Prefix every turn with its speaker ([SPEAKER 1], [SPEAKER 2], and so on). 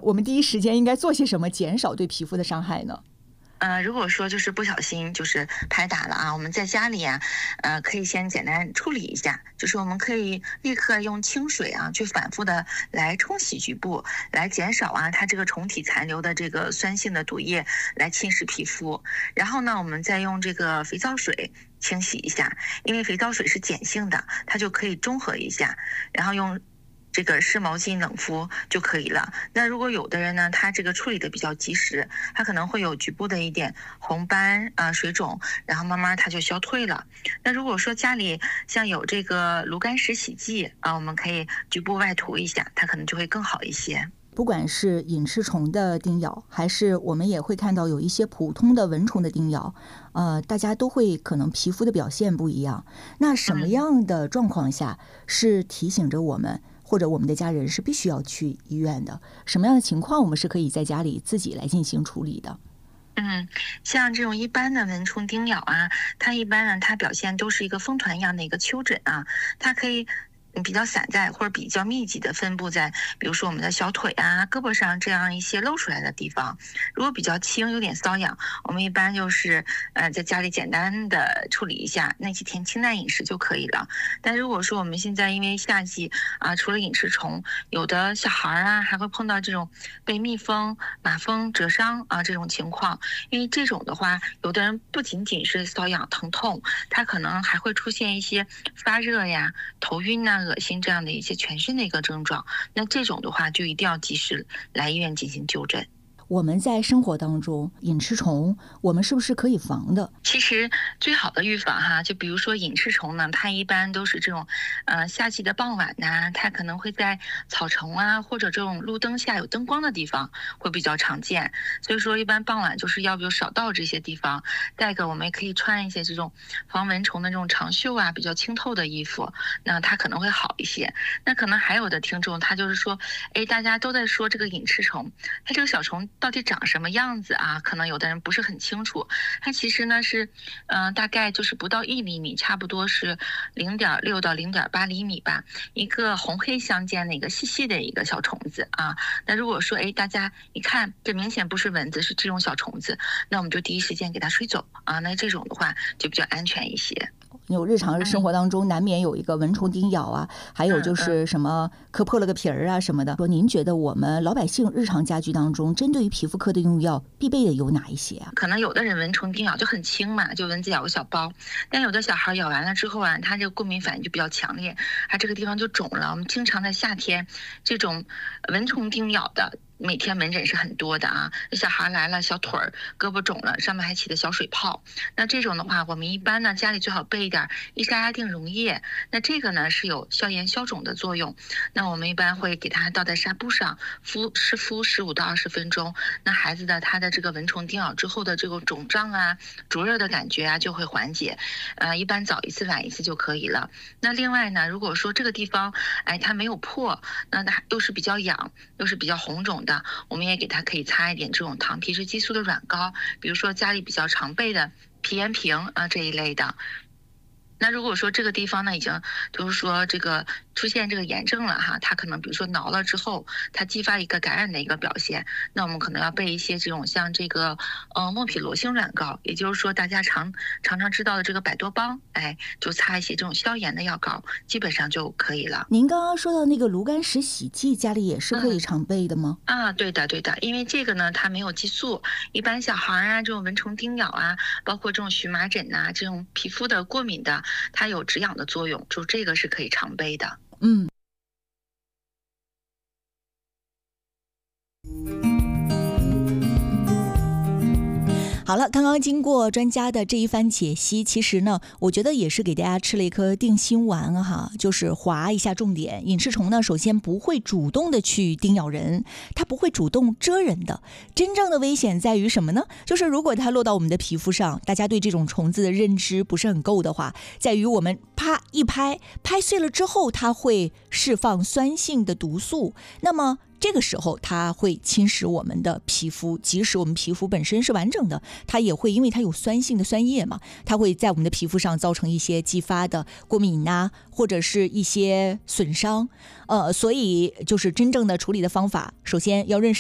[SPEAKER 1] 我们第一时间应该做些什么减少对皮肤的伤害呢？
[SPEAKER 2] 如果说就是不小心就是拍打了啊，我们在家里啊，可以先简单处理一下，就是我们可以立刻用清水啊，去反复的来冲洗局部，来减少啊它这个虫体残留的这个酸性的毒液来侵蚀皮肤。然后呢，我们再用这个肥皂水清洗一下，因为肥皂水是碱性的，它就可以中和一下，然后用这个湿毛巾冷敷就可以了。那如果有的人呢，他这个处理的比较及时，他可能会有局部的一点红斑水肿，然后慢慢它就消退了。那如果说家里像有这个炉甘石洗剂啊，我们可以局部外涂一下，它可能就会更好一些。
[SPEAKER 1] 不管是隐翅虫的叮咬，还是我们也会看到有一些普通的蚊虫的叮咬，大家都会可能皮肤的表现不一样。那什么样的状况下是提醒着我们，或者我们的家人是必须要去医院的？什么样的情况我们是可以在家里自己来进行处理的？
[SPEAKER 2] 像这种一般的蚊虫叮咬啊，它一般呢，它表现都是一个风团一样的一个丘疹啊，它可以比较散在或者比较密集的分布在，比如说我们的小腿啊、胳膊上这样一些露出来的地方。如果比较轻，有点瘙痒，我们一般就是在家里简单的处理一下，那几天清淡饮食就可以了。但如果说我们现在因为夏季啊，除了隐翅虫，有的小孩啊还会碰到这种被蜜蜂、马蜂蛰伤啊这种情况。因为这种的话，有的人不仅仅是瘙痒疼痛，他可能还会出现一些发热呀、头晕呐、恶心这样的一些全身的一个症状。那这种的话就一定要及时来医院进行就诊。
[SPEAKER 1] 我们在生活当中隐翅虫我们是不是可以防的？
[SPEAKER 2] 其实最好的预防哈，就比如说隐翅虫呢，它一般都是这种夏季的傍晚呐，它可能会在草丛啊或者这种路灯下有灯光的地方会比较常见。所以说一般傍晚就是要不就少到这些地方。再一个我们也可以穿一些这种防蚊虫的这种长袖啊，比较清透的衣服，那它可能会好一些。那可能还有的听众他就是说，大家都在说这个隐翅虫，它这个小虫到底长什么样子啊？可能有的人不是很清楚。它其实呢是，大概就是不到1厘米，差不多是0.6到0.8厘米吧，一个红黑相间的一个细细的一个小虫子啊。那如果说大家一看这明显不是蚊子，是这种小虫子，那我们就第一时间给它吹走啊。那这种的话就比较安全一些。
[SPEAKER 1] 有日常生活当中难免有一个蚊虫叮咬啊，还有就是什么磕破了个皮儿啊什么的。说您觉得我们老百姓日常家居当中针对于皮肤科的用药必备的有哪一些啊？
[SPEAKER 2] 可能有的人蚊虫叮咬就很轻嘛，就蚊子咬个小包，但有的小孩咬完了之后啊，他这个过敏反应就比较强烈，他这个地方就肿了。我们经常在夏天这种蚊虫叮咬的每天门诊是很多的啊，小孩来了，小腿儿、胳膊肿了，上面还起的小水泡。那这种的话，我们一般呢家里最好备一点伊莎拉定溶液。那这个呢是有消炎消肿的作用。那我们一般会给它倒在纱布上，湿敷15到20分钟。那孩子的他的这个蚊虫叮咬之后的这个肿胀啊、灼热的感觉啊就会缓解。一般早一次晚一次就可以了。那另外呢，如果说这个地方它没有破，那它又是比较痒，又是比较红肿的，我们也给它可以擦一点这种糖皮质激素的软膏，比如说家里比较常备的皮炎平啊这一类的。那如果说这个地方呢已经就是说这个出现这个炎症了哈，它可能比如说挠了之后，它激发一个感染的一个表现，那我们可能要备一些这种像这个莫匹罗星软膏，也就是说大家常常知道的这个百多邦，就擦一些这种消炎的药膏，基本上就可以了。
[SPEAKER 1] 您刚刚说到那个炉甘石洗剂，家里也是可以常备的吗？
[SPEAKER 2] 对的，因为这个呢它没有激素，一般小孩啊这种蚊虫叮咬啊，包括这种荨麻疹啊这种皮肤的过敏的，它有止痒的作用，就这个是可以常备的。
[SPEAKER 1] 好了，刚刚经过专家的这一番解析，其实呢，我觉得也是给大家吃了一颗定心丸哈，就是划一下重点。隐翅虫呢，首先不会主动的去叮咬人，它不会主动蛰人的。真正的危险在于什么呢？就是如果它落到我们的皮肤上，大家对这种虫子的认知不是很够的话，在于我们啪一拍，拍碎了之后，它会释放酸性的毒素，那么这个时候它会侵蚀我们的皮肤，即使我们皮肤本身是完整的，它也会因为它有酸性的酸液嘛，它会在我们的皮肤上造成一些继发的过敏啊，或者是一些损伤。所以就是真正的处理的方法，首先要认识